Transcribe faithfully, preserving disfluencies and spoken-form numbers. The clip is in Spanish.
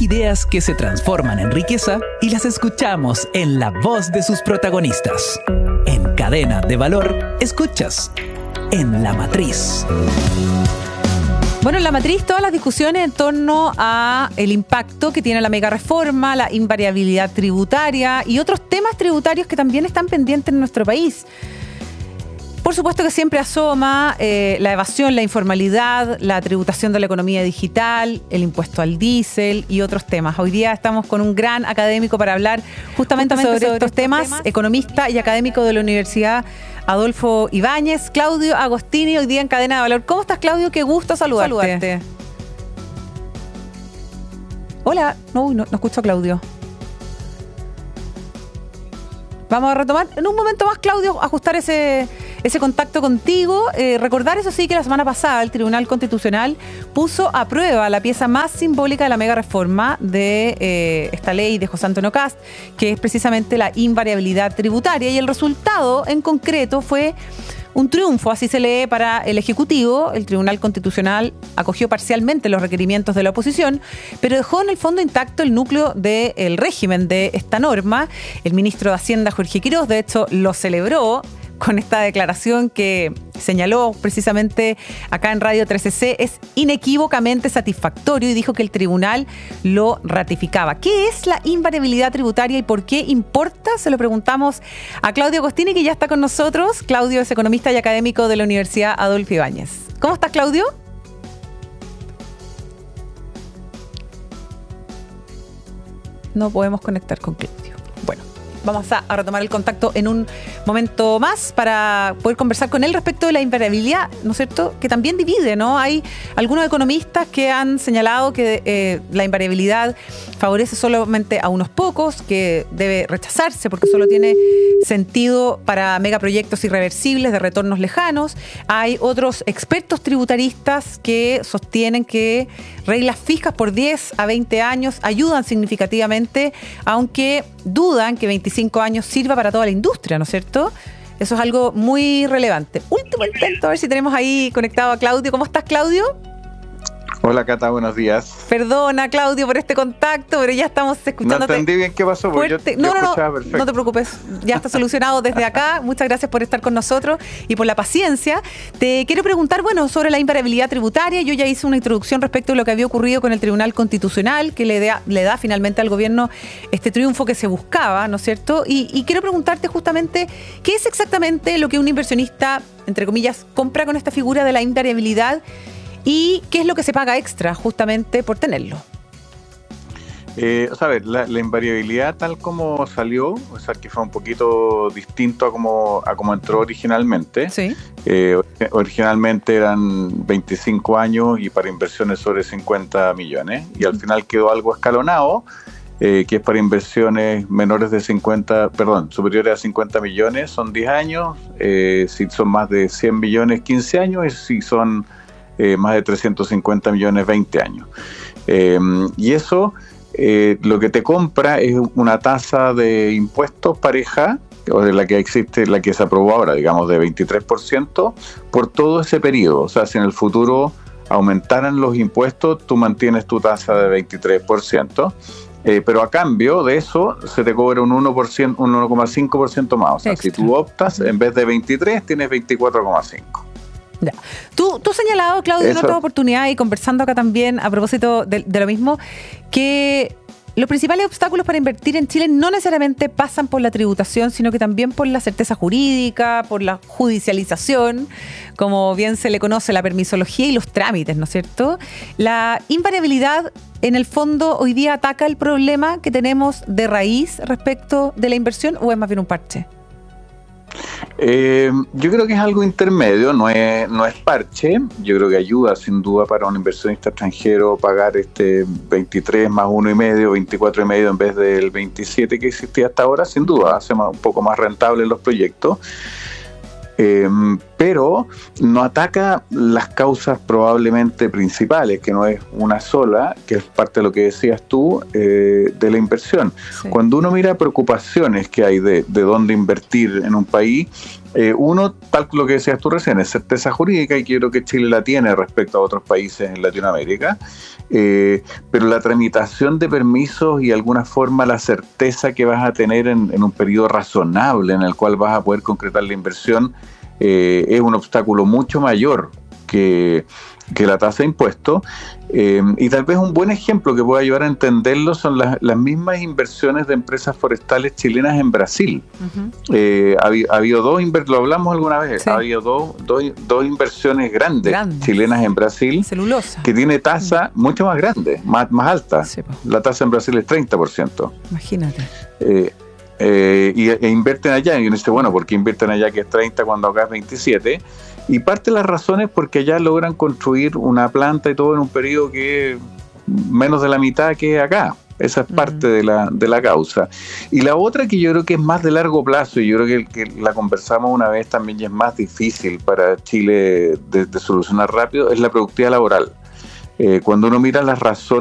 Ideas que se transforman en riqueza y las escuchamos en la voz de sus protagonistas. En Cadena de Valor, escuchas En la Matriz. Bueno, en La Matriz todas las discusiones en torno a el impacto que tiene la mega reforma, la invariabilidad tributaria y otros temas tributarios que también están pendientes en nuestro país. Por supuesto que siempre asoma eh, la evasión, la informalidad, la tributación de la economía digital, el impuesto al diésel y otros temas. Hoy día estamos con un gran académico para hablar justamente, justamente sobre, sobre estos, estos temas, temas, economista y académico de la Universidad Adolfo Ibáñez, Claudio Agostini, hoy día en Cadena de Valor. ¿Cómo estás, Claudio? Qué gusto saludarte. saludarte. Hola, no, no, no escucho a Claudio. Vamos a retomar en un momento más, Claudio, ajustar ese, ese contacto contigo. Eh, recordar, eso sí, que la semana pasada el Tribunal Constitucional puso a prueba la pieza más simbólica de la mega reforma de eh, esta ley de José Antonio Kast, que es precisamente la invariabilidad tributaria. Y el resultado, en concreto, fue un triunfo, así se lee, para el Ejecutivo. El Tribunal Constitucional acogió parcialmente los requerimientos de la oposición, pero dejó en el fondo intacto el núcleo del régimen de esta norma. El ministro de Hacienda, Jorge Quiroz, de hecho, lo celebró con esta declaración que señaló precisamente acá en Radio trece C, es inequívocamente satisfactorio, y dijo que el tribunal lo ratificaba. ¿Qué es la invariabilidad tributaria y por qué importa? Se lo preguntamos a Claudio Agostini, que ya está con nosotros. Claudio es economista y académico de la Universidad Adolfo Ibáñez. ¿Cómo estás, Claudio? No podemos conectar con Claudio. Bueno, vamos a, a retomar el contacto en un momento más para poder conversar con él respecto de la invariabilidad, ¿no es cierto?, que también divide, ¿no? Hay algunos economistas que han señalado que eh, la invariabilidad favorece solamente a unos pocos, que debe rechazarse porque solo tiene sentido para megaproyectos irreversibles de retornos lejanos. Hay otros expertos tributaristas que sostienen que reglas fijas por diez a veinte años ayudan significativamente, aunque dudan que veinticinco años sirva para toda la industria, ¿no es cierto? Eso es algo muy relevante. Último intento, a ver si tenemos ahí conectado a Claudio. ¿Cómo estás, Claudio? Hola, Cata, buenos días. Perdona, Claudio, por este contacto, pero ya estamos escuchándote. No entendí bien qué pasó, porque yo, yo no, no, escuchaba no, perfecto. No te preocupes, ya está solucionado desde acá. Muchas gracias por estar con nosotros y por la paciencia. Te quiero preguntar, bueno, sobre la invariabilidad tributaria. Yo ya hice una introducción respecto de lo que había ocurrido con el Tribunal Constitucional, que le da, le da finalmente al gobierno este triunfo que se buscaba, ¿no es cierto? Y, y quiero preguntarte justamente, ¿qué es exactamente lo que un inversionista, entre comillas, compra con esta figura de la invariabilidad? ¿Y qué es lo que se paga extra justamente por tenerlo? Eh, o sea, a ver, la, la invariabilidad tal como salió, o sea, que fue un poquito distinto a como, a como entró originalmente. Sí. Eh, originalmente eran veinticinco años y para inversiones sobre cincuenta millones. Y al final quedó algo escalonado, eh, que es para inversiones menores de cincuenta, perdón, superiores a cincuenta millones, son diez años. Eh, si son más de cien millones, quince años. Y si son Eh, más de trescientos cincuenta millones, veinte años. Eh, y eso eh, lo que te compra es una tasa de impuestos pareja, o de la que existe, la que se aprobó ahora, digamos, de veintitrés por ciento, por todo ese periodo. O sea, si en el futuro aumentaran los impuestos, tú mantienes tu tasa de veintitrés por ciento. Eh, pero a cambio de eso se te cobra un uno por ciento, un uno coma cinco por ciento más. O sea, extra. Si tú optas, en vez de veintitrés, tienes veinticuatro coma cinco. Ya. Tú, tú has señalado, Claudio, Eso. en otra oportunidad y conversando acá también a propósito de, de lo mismo, que los principales obstáculos para invertir en Chile no necesariamente pasan por la tributación, sino que también por la certeza jurídica, por la judicialización, como bien se le conoce, la permisología y los trámites, ¿no es cierto? La invariabilidad, en el fondo, hoy día ataca el problema que tenemos de raíz respecto de la inversión, ¿o es más bien un parche? Eh, yo creo que es algo intermedio, no es, no es parche. Yo creo que ayuda sin duda para un inversionista extranjero pagar este veintitrés más uno y medio, veinticuatro y medio en vez del veintisiete que existía hasta ahora, sin duda, hace más, un poco más rentable los proyectos. Eh, pero no ataca las causas probablemente principales, que no es una sola, que es parte de lo que decías tú, eh, de la inversión. Sí. Cuando uno mira preocupaciones que hay de, de dónde invertir en un país, eh, uno, tal como lo que decías tú recién, es certeza jurídica, y creo que Chile la tiene respecto a otros países en Latinoamérica, eh, pero la tramitación de permisos y de alguna forma la certeza que vas a tener en, en un periodo razonable en el cual vas a poder concretar la inversión, eh, es un obstáculo mucho mayor que, que la tasa de impuestos, eh, y tal vez un buen ejemplo que pueda ayudar a entenderlo son las, las mismas inversiones de empresas forestales chilenas en Brasil. Uh-huh. eh, ha, ha habido dos, lo hablamos alguna vez, sí. ha habido dos, dos, dos inversiones grandes, grandes chilenas en Brasil, celulosa, que tiene tasa uh-huh. mucho más grande, más, más alta. Sí, la tasa en Brasil es treinta por ciento. Imagínate. Eh, eh, y, e invierten allá, y uno dice, bueno, ¿por qué invierten allá que es treinta cuando acá es veintisiete? Y parte de las razones porque allá logran construir una planta y todo en un periodo que es menos de la mitad que acá. Esa es parte uh-huh. de la de la causa. Y la otra, que yo creo que es más de largo plazo, y yo creo que, que la conversamos una vez también y es más difícil para Chile de, de solucionar rápido, es la productividad laboral. Eh, cuando uno mira las razones